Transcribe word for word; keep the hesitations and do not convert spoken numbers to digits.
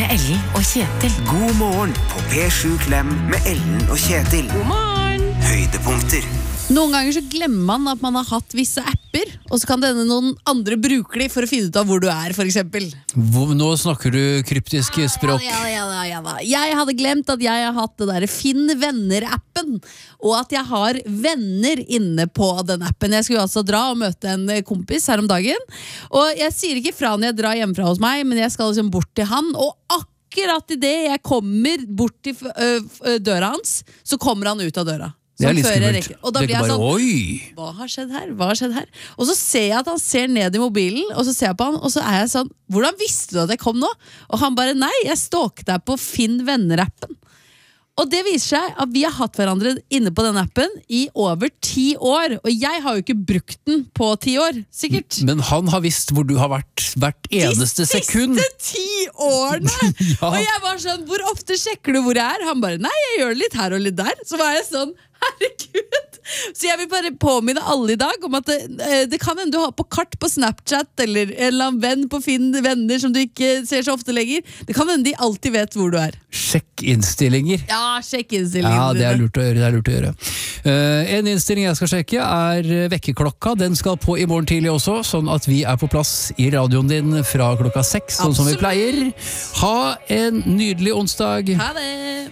med Ellen og Kjetil. God morgen på P sju Klem med Ellen og Kjetil. God morgen! Høydepunkter. Noen ganger så glemmer man at man har hatt visse apper, og så kan denne noen andre bruke de for å finne ut av hvor du er, for eksempel. Hvor, nå snakker du kryptiske språk. Ja, ja, ja, ja, ja. Jeg hadde glemt at jeg har hatt det der Finn venner-appen, og at jeg har venner inne på den appen. Jeg skulle altså dra og møte en kompis her om dagen, og jeg sier ikke fra når jeg drar hjemmefra hos meg, men jeg skal liksom bort til han, og akkurat i det jeg kommer bort til ø, ø, døra hans, så kommer han ut av døra. Det er litt skummelt. Og da blir jeg bare, sånn, oi! Hva har skjedd her? Hva har skjedd her? Og så ser jeg at han ser ned i mobilen, og så ser jeg på han, og så er jeg sånn, hvordan visste du at jeg kom nå? Og han bare, nei, jeg stalket deg på Finn venner-appen. Og det viser seg at vi har hatt hverandre inne på den appen i over ti år, og jeg har jo ikke brukt den på ti år, sikkert. Men han har visst hvor du har vært hvert eneste sekund. De siste ti årene! Ja. Og jeg var sånn, hvor ofte sjekker du hvor jeg er? Han bare, nei, jeg gjør det litt her og litt der. Så var jeg sånn, herregud! Så jeg vil bare påminne alle i dag om at det, det kan hende du har på kart på Snapchat eller en eller annen venn på Finn venner som du ikke ser så ofte lenger. Det kan hende de alltid vet hvor du er. Sjekk innstillinger. Ja, sjekk innstillingene. Ja, det er lurt å gjøre. Det er lurt å gjøre. Uh, en innstilling jeg skal sjekke er vekkerklokka. Den skal på i morgen tidlig også, sånn at vi er på plass i radioen din fra klokka seks, sånn som vi pleier. Ha en nydelig onsdag. Ha det!